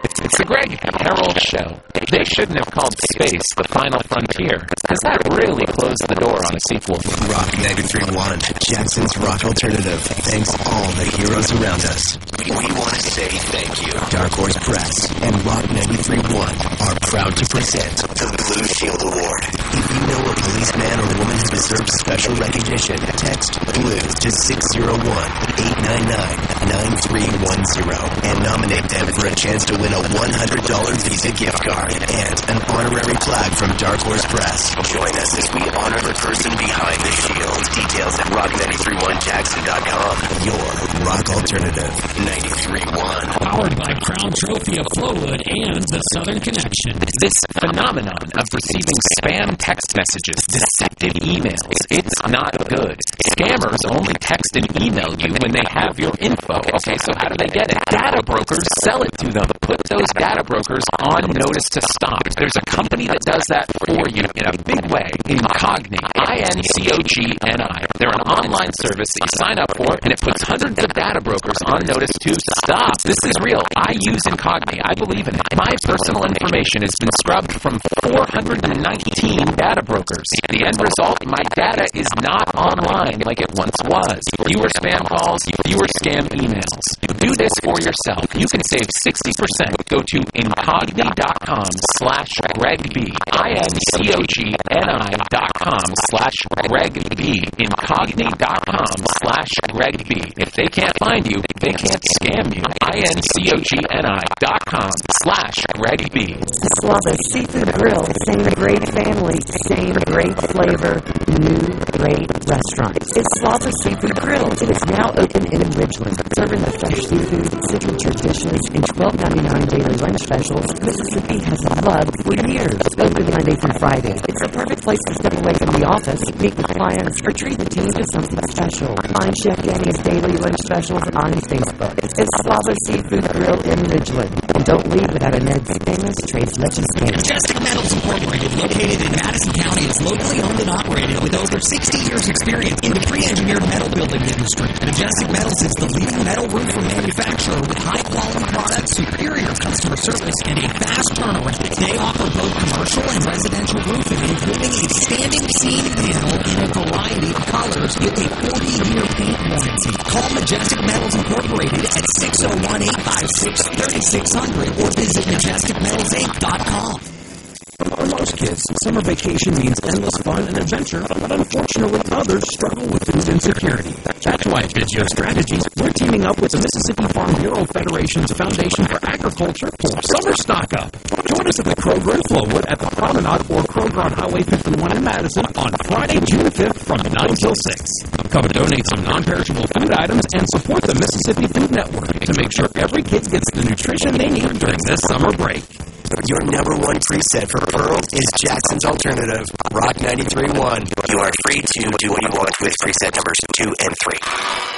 It's the Greg Harold Show. They shouldn't have called space the final frontier, because that really closed the door on a sequel. Rock 93.1, Jackson's rock alternative. Thanks all the heroes around us. We want to say thank you. Dark Horse Press and Rock 93.1 are proud to present the Blue Shield Award. If you know a policeman or woman who deserves special recognition, text BLUE to 601-899-9310 and nominate them for a chance to win a $100 Visa gift card and an honorary plaque from Dark Horse Press. Join us as we honor the person behind the shield. Details at rock931jackson.com. Your rock alternative 93.1. Powered by Crown Trophy of Flowwood and the Southern Connection. This phenomenon of receiving spam text messages, deceptive emails, it's not good. Scammers only text and email you when they have your info. Okay, so how do they get it? Data brokers sell it to them. Put those data brokers on notice to stop. There's a company that does that for you in a big way. Incogni. INCOGNI. They're an online service that you sign up for, and it puts hundreds of data brokers on notice to stop. This is real. I use Incogni. I believe in it. My personal information has been scrubbed from 419 data brokers. The end result, my data is not online like it once was. Fewer spam calls, fewer scam emails. Do this for yourself. You can save 60%. Go to incogni.com/GregB. INCOGNI.com/GregB. Incogni.com/GregB. If they can't find you, they can't scam you. INCOGNI.com/GregB. Slava Seafood Grill, same great family, same great flavor, new great restaurant. It's Slava Seafood Grill. It is now open in Ridgeland, serving the fresh seafood, signature dishes, and $12.99 daily lunch specials Mississippi has loved for years. Open Monday through Friday. It's the perfect place to step away from the office, meet with clients, or treat the team to something special. Find Chef Danny's daily lunch specials on Facebook. It's Slava Seafood Grill in Ridgeland. And don't leave without a Ned's famous Trace Legends steak. Majestic Metals Incorporated, located in Madison County, is locally owned and operated with over 60 years experience in the pre-engineered metal building industry. Majestic Metals is the leading metal roofer manufacturer with high-quality products, superior customer service, and a fast turnaround. They offer both commercial and residential roofing, including a standing seam panel in a variety of colors with a 40-year paint warranty. Call Majestic Metals Incorporated at 601-856-3600 or visit majesticmetalsinc.com. For most kids, summer vacation means endless fun and adventure, but unfortunately others struggle with food insecurity. That's why at Vigio Strategies, we're teaming up with the Mississippi Farm Bureau Federation's Foundation for Agriculture for Summer Stock Up. Join us at the Kroger in Flowwood at the Promenade or Kroger on Highway 51 in Madison on Friday, June 5th from 9 till 6. Come donate some non-perishable food items and support the Mississippi Food Network to make sure every kid gets the nutrition they need during this summer break. Your number one preset for Pearl is Jackson's Alternative, Rock 93.1. You are free to do what you want with preset numbers 2 and 3.